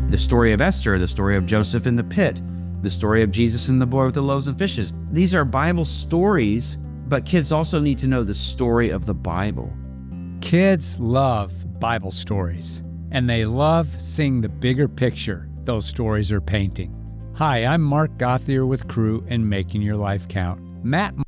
The story of Esther, the story of Joseph in the pit, the story of Jesus and the boy with the loaves and fishes. These are Bible stories, but kids also need to know the story of the Bible. Kids love Bible stories, and they love seeing the bigger picture those stories are painting. Hi, I'm Mark Gauthier with Cru and Making Your Life Count. Matt